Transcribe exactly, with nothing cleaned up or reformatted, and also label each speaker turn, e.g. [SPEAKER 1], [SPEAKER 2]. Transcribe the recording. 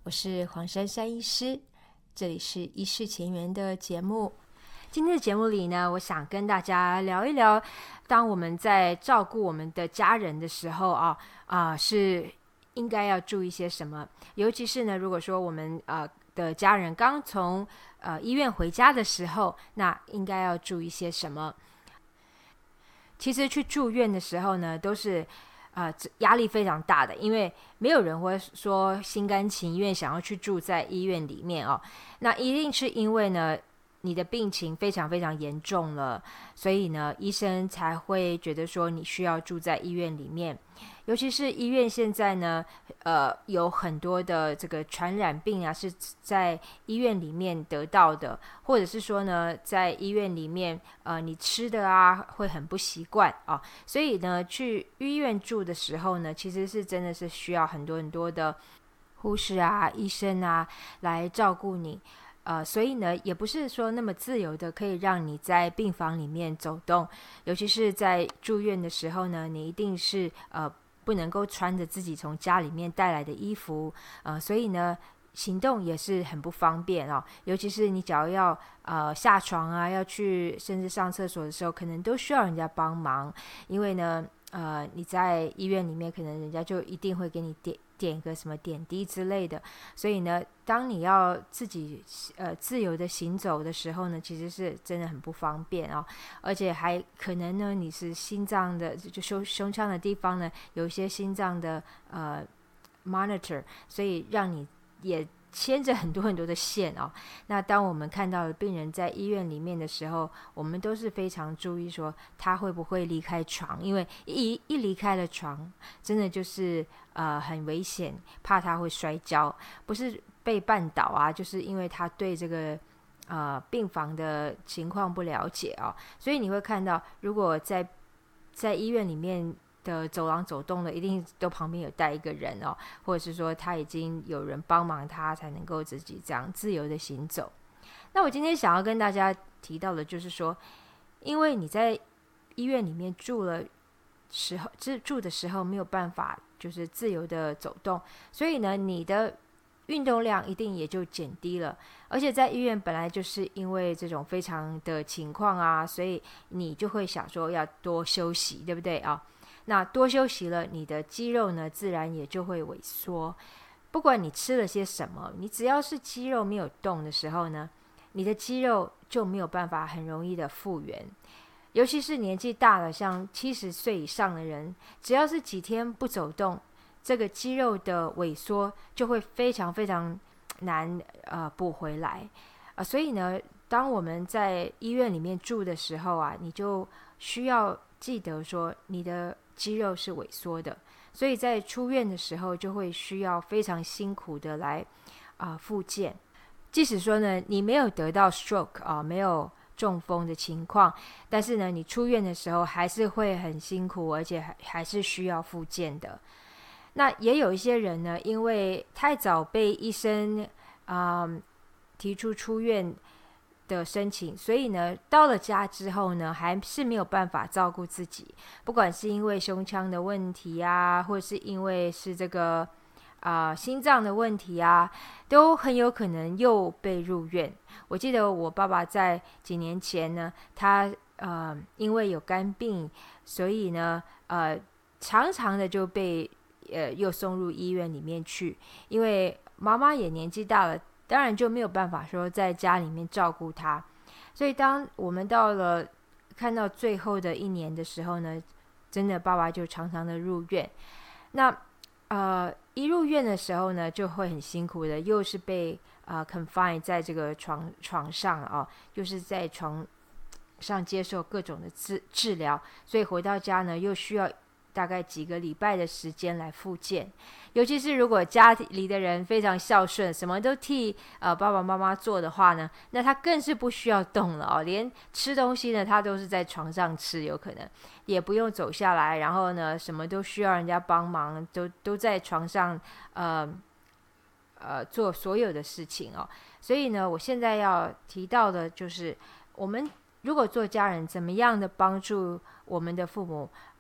[SPEAKER 1] 我是黄珊珊医师，这里是医事前缘的节目。今天的节目里呢，我想跟大家聊一聊，当我们在照顾我们的家人的时候啊，啊、呃、是应该要注意些什么？尤其是呢，如果说我们呃的家人刚从呃医院回家的时候，那应该要注意些什么？其实去住院的时候呢，都是呃压力非常大的，因为没有人会说心甘情愿想要去住在医院里面哦。那一定是因为呢，你的病情非常非常严重了，所以呢，医生才会觉得说你需要住在医院里面。尤其是医院现在呢，呃，有很多的这个传染病啊，是在医院里面得到的，或者是说呢，在医院里面，呃，你吃的啊会很不习惯啊，所以呢，去医院住的时候呢，其实是真的是需要很多很多的护士啊、医生啊来照顾你。呃，所以呢，也不是说那么自由的可以让你在病房里面走动，尤其是在住院的时候呢，你一定是呃不能够穿着自己从家里面带来的衣服，呃，所以呢，行动也是很不方便哦。尤其是你只要要呃下床啊，要去甚至上厕所的时候，可能都需要人家帮忙，因为呢，呃，你在医院里面，可能人家就一定会给你点点个什么点滴之类的，所以呢，当你要自己呃自由的行走的时候呢，其实是真的很不方便啊、哦，而且还可能呢，你是心脏的就胸胸腔的地方呢，有一些心脏的呃 monitor， 所以让你也牵着很多很多的线哦。那当我们看到病人在医院里面的时候，我们都是非常注意说他会不会离开床，因为一一离开了床，真的就是呃很危险，怕他会摔跤，不是被绊倒啊，就是因为他对这个呃病房的情况不了解哦，所以你会看到，如果在在医院里面的走廊走动的，一定都旁边有带一个人哦，或者是说他已经有人帮忙他，才能够自己这样自由的行走。那我今天想要跟大家提到的就是说，因为你在医院里面住了时候，住的时候没有办法就是自由的走动，所以呢，你的运动量一定也就减低了。而且在医院本来就是因为这种非常的情况啊，所以你就会想说要多休息，对不对啊？那多休息了，你的肌肉呢自然也就会萎缩。不管你吃了些什么，你只要是肌肉没有动的时候呢，你的肌肉就没有办法很容易的复原。尤其是年纪大了，像七十岁以上的人，只要是几天不走动，这个肌肉的萎缩就会非常非常难呃补回来啊、呃。所以呢，当我们在医院里面住的时候啊，你就需要记得说你的肌肉是萎缩的，所以在出院的时候就会需要非常辛苦的来啊、呃、复健。即使说呢，你没有得到 stroke 啊、呃，没有中风的情况，但是呢，你出院的时候还是会很辛苦，而且还还是需要复健的。那也有一些人呢，因为太早被医生啊、呃、提出出院的申请，所以呢，到了家之后呢，还是没有办法照顾自己，不管是因为胸腔的问题啊，或是因为是这个啊、呃、心脏的问题啊，都很有可能又被入院。我记得我爸爸在几年前呢，他呃因为有肝病，所以呢呃常常的就被呃又送入医院里面去，因为妈妈也年纪大了，当然就没有办法说在家里面照顾他。所以当我们到了看到最后的一年的时候呢，真的爸爸就常常的入院。那呃一入院的时候呢，就会很辛苦的，又是被呃 confine 在这个床床上啊，又是在床上接受各种的治治疗，所以回到家呢，又需要大概几个礼拜的时间来复健。尤其是如果家里的人非常孝顺，什么都替呃爸爸妈妈做的话呢，那他更是不需要动了哦，连吃东西呢，他都是在床上吃，有可能也不用走下来，然后呢，什么都需要人家帮忙，都都在床上呃呃做所有的事情哦。所以呢，我现在要提到的就是，我们如果做家人，怎么样的帮助我们的父母